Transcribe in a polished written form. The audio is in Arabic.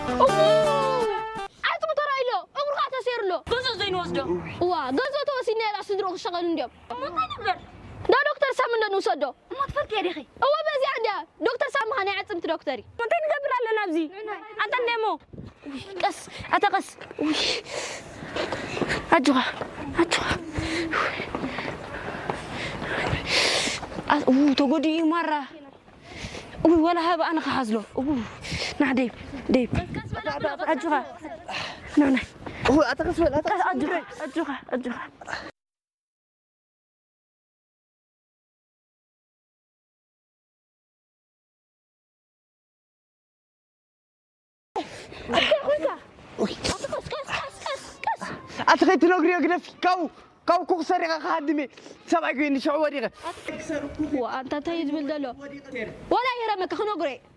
عايز ترى له أقول قاعد أسير له قصص زين وصده وا قصة توسيني على صدره الشغل اليوم ما نقدر ده دكتور سام ده نوصده ما تفلت يا ريخي هو بس عنده دكتور سام هني عتمت دكتوري ما نقدر على نبزي أنت نمو قص أتقص أجوا تقولي مرة ولا هذا أنا خحزله نع ديب أجوا نعم هو أتقص ولا أتقص أجوا أتخيل تنقري أقرف كاو كوسري خادمي سبعة قيني شعوري وأنت تيجي بالدلو ولا يهرمك خنقري